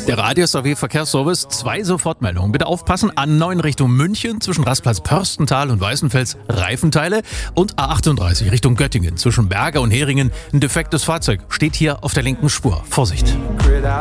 Der Radius AW Verkehrsservice, 2 Sofortmeldungen. Bitte aufpassen, A9 Richtung München zwischen Rastplatz Pörstental und Weißenfels Reifenteile und A38 Richtung Göttingen zwischen Berger und Heringen ein defektes Fahrzeug. Steht hier auf der linken Spur. Vorsicht!